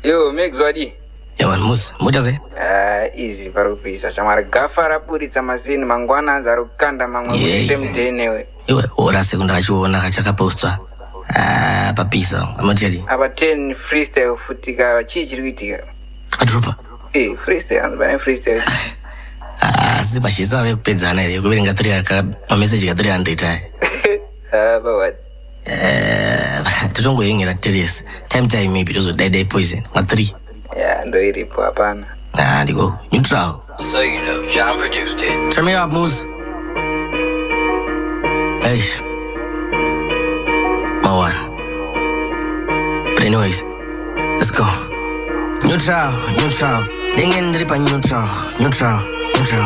Yo, make Zwadi. Yeah, man, Mujaze. Easy varupisa. Shamara gafara puri tamasini mangwana zarukanda mangwa denewe. Iwe, ora sekunda chuona kachaka postwa. Papisa, amajeli. Aba 10 freestyle futika chichiritika. Adropa. Freestyle and freestyle. Zibashiza we kupedzana ere kuverenga 3 message ka 300 But tutongoyengera terrace time maybe those dead poison ma 3 yeah ndo iripo hapana ndiko neutral. So you know John produced it. Turn me up, Moose. Hey, my one. But anyways, let's go. Neutral. Dengan daripada neutral.